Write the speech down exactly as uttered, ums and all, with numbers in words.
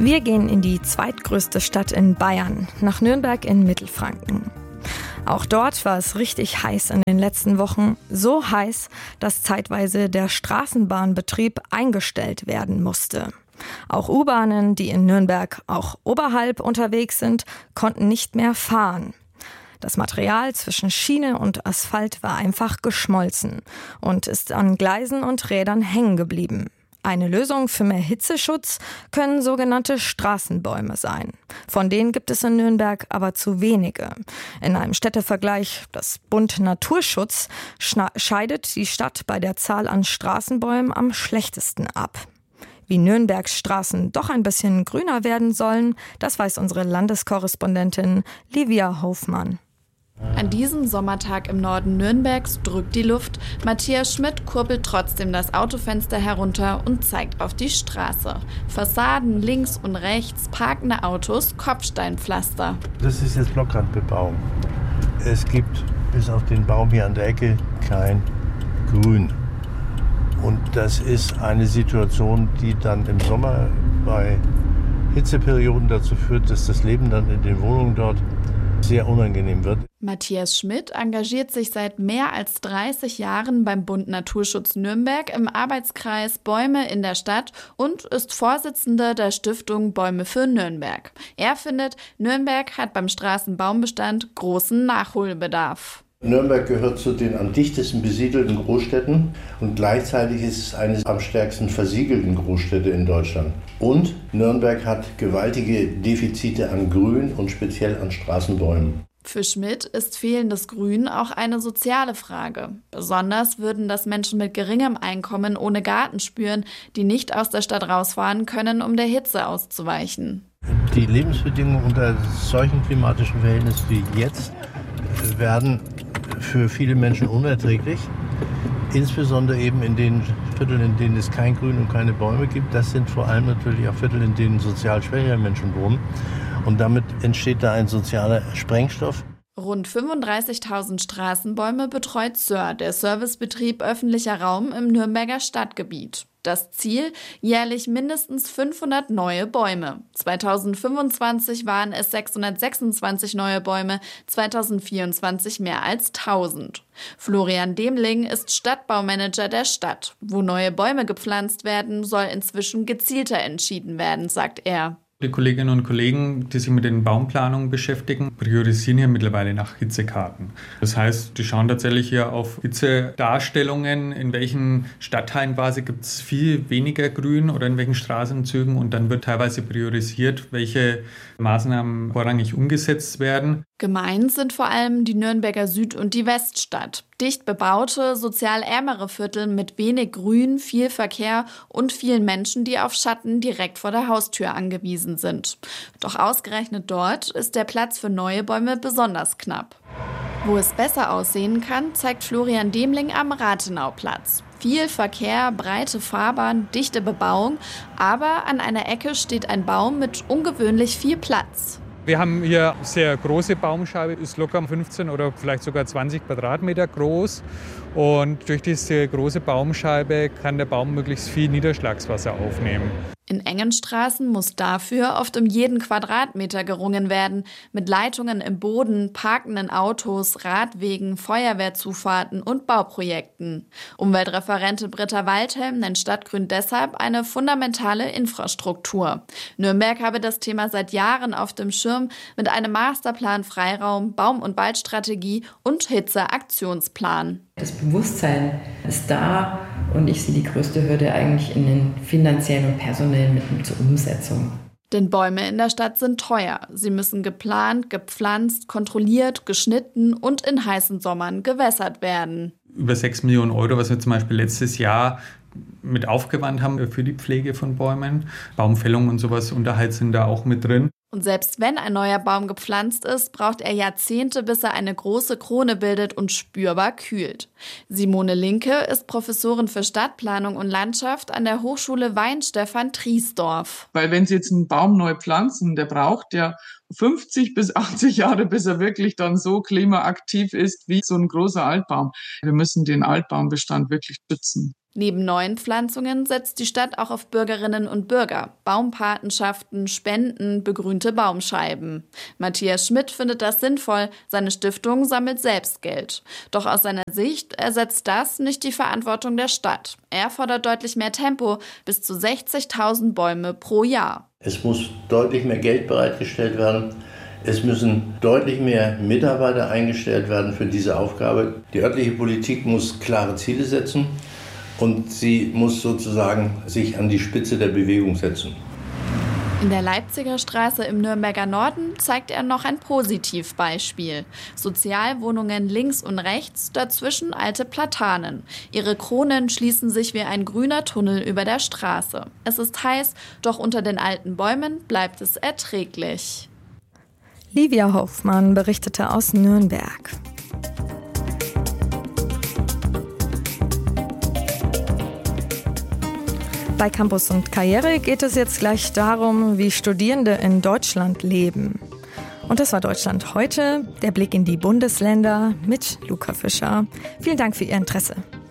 Wir gehen in die zweitgrößte Stadt in Bayern, nach Nürnberg in Mittelfranken. Auch dort war es richtig heiß in den letzten Wochen. So heiß, dass zeitweise der Straßenbahnbetrieb eingestellt werden musste. Auch U-Bahnen, die in Nürnberg auch oberhalb unterwegs sind, konnten nicht mehr fahren. Das Material zwischen Schiene und Asphalt war einfach geschmolzen und ist an Gleisen und Rädern hängen geblieben. Eine Lösung für mehr Hitzeschutz können sogenannte Straßenbäume sein. Von denen gibt es in Nürnberg aber zu wenige. In einem Städtevergleich, das Bund Naturschutz, scheidet die Stadt bei der Zahl an Straßenbäumen am schlechtesten ab. Wie Nürnbergs Straßen doch ein bisschen grüner werden sollen, das weiß unsere Landeskorrespondentin Livia Hofmann. An diesem Sommertag im Norden Nürnbergs drückt die Luft. Matthias Schmidt kurbelt trotzdem das Autofenster herunter und zeigt auf die Straße. Fassaden links und rechts, parkende Autos, Kopfsteinpflaster. Das ist jetzt Blockrandbebauung. Es gibt bis auf den Baum hier an der Ecke kein Grün. Und das ist eine Situation, die dann im Sommer bei Hitzeperioden dazu führt, dass das Leben dann in den Wohnungen dort sehr unangenehm wird. Matthias Schmidt engagiert sich seit mehr als dreißig Jahren beim Bund Naturschutz Nürnberg im Arbeitskreis Bäume in der Stadt und ist Vorsitzender der Stiftung Bäume für Nürnberg. Er findet, Nürnberg hat beim Straßenbaumbestand großen Nachholbedarf. Nürnberg gehört zu den am dichtesten besiedelten Großstädten und gleichzeitig ist es eine am stärksten versiegelten Großstädte in Deutschland. Und Nürnberg hat gewaltige Defizite an Grün und speziell an Straßenbäumen. Für Schmidt ist fehlendes Grün auch eine soziale Frage. Besonders würden das Menschen mit geringem Einkommen ohne Garten spüren, die nicht aus der Stadt rausfahren können, um der Hitze auszuweichen. Die Lebensbedingungen unter solchen klimatischen Verhältnissen wie jetzt werden für viele Menschen unerträglich. Insbesondere eben in den Vierteln, in denen es kein Grün und keine Bäume gibt. Das sind vor allem natürlich auch Viertel, in denen sozial schwächere Menschen wohnen. Und damit entsteht da ein sozialer Sprengstoff. Rund fünfunddreißigtausend Straßenbäume betreut S O R, der Servicebetrieb öffentlicher Raum im Nürnberger Stadtgebiet. Das Ziel? Jährlich mindestens fünfhundert neue Bäume. zweitausendfünfundzwanzig waren es sechshundertsechsundzwanzig neue Bäume, zweitausendvierundzwanzig mehr als tausend. Florian Demling ist Stadtbaumanager der Stadt. Wo neue Bäume gepflanzt werden, soll inzwischen gezielter entschieden werden, sagt er. Die Kolleginnen und Kollegen, die sich mit den Baumplanungen beschäftigen, priorisieren hier mittlerweile nach Hitzekarten. Das heißt, die schauen tatsächlich hier auf Hitzedarstellungen, in welchen Stadtteilen quasi gibt es viel weniger Grün oder in welchen Straßenzügen und dann wird teilweise priorisiert, welche Maßnahmen vorrangig umgesetzt werden. Gemeint sind vor allem die Nürnberger Süd- und die Weststadt. Dicht bebaute, sozial ärmere Viertel mit wenig Grün, viel Verkehr und vielen Menschen, die auf Schatten direkt vor der Haustür angewiesen sind. Doch ausgerechnet dort ist der Platz für neue Bäume besonders knapp. Wo es besser aussehen kann, zeigt Florian Demling am Rathenauplatz. Viel Verkehr, breite Fahrbahn, dichte Bebauung, aber an einer Ecke steht ein Baum mit ungewöhnlich viel Platz. Wir haben hier eine sehr große Baumscheibe, ist locker fünfzehn oder vielleicht sogar zwanzig Quadratmeter groß. Und durch diese große Baumscheibe kann der Baum möglichst viel Niederschlagswasser aufnehmen. In engen Straßen muss dafür oft um jeden Quadratmeter gerungen werden. Mit Leitungen im Boden, parkenden Autos, Radwegen, Feuerwehrzufahrten und Bauprojekten. Umweltreferentin Britta Waldhelm nennt Stadtgrün deshalb eine fundamentale Infrastruktur. Nürnberg habe das Thema seit Jahren auf dem Schirm mit einem Masterplan Freiraum, Baum- und Waldstrategie und Hitzeaktionsplan. Das Bewusstsein ist da und ich sehe die größte Hürde eigentlich in den finanziellen und personellen Mitteln zur Umsetzung. Denn Bäume in der Stadt sind teuer. Sie müssen geplant, gepflanzt, kontrolliert, geschnitten und in heißen Sommern gewässert werden. Über sechs Millionen Euro, was wir zum Beispiel letztes Jahr mit aufgewandt haben für die Pflege von Bäumen. Baumfällung und sowas, Unterhalt sind da auch mit drin. Und selbst wenn ein neuer Baum gepflanzt ist, braucht er Jahrzehnte, bis er eine große Krone bildet und spürbar kühlt. Simone Linke ist Professorin für Stadtplanung und Landschaft an der Hochschule Weinstefan-Triesdorf. Weil wenn Sie jetzt einen Baum neu pflanzen, der braucht ja fünfzig bis achtzig Jahre, bis er wirklich dann so klimaaktiv ist wie so ein großer Altbaum. Wir müssen den Altbaumbestand wirklich schützen. Neben neuen Pflanzungen setzt die Stadt auch auf Bürgerinnen und Bürger, Baumpatenschaften, Spenden, begrünte Baumscheiben. Matthias Schmidt findet das sinnvoll, seine Stiftung sammelt selbst Geld. Doch aus seiner Sicht ersetzt das nicht die Verantwortung der Stadt. Er fordert deutlich mehr Tempo, bis zu sechzigtausend Bäume pro Jahr. Es muss deutlich mehr Geld bereitgestellt werden. Es müssen deutlich mehr Mitarbeiter eingestellt werden für diese Aufgabe. Die örtliche Politik muss klare Ziele setzen. Und sie muss sozusagen sich an die Spitze der Bewegung setzen. In der Leipziger Straße im Nürnberger Norden zeigt er noch ein Positivbeispiel. Sozialwohnungen links und rechts, dazwischen alte Platanen. Ihre Kronen schließen sich wie ein grüner Tunnel über der Straße. Es ist heiß, doch unter den alten Bäumen bleibt es erträglich. Livia Hoffmann berichtete aus Nürnberg. Bei Campus und Karriere geht es jetzt gleich darum, wie Studierende in Deutschland leben. Und das war Deutschland heute, der Blick in die Bundesländer mit Luca Fischer. Vielen Dank für Ihr Interesse.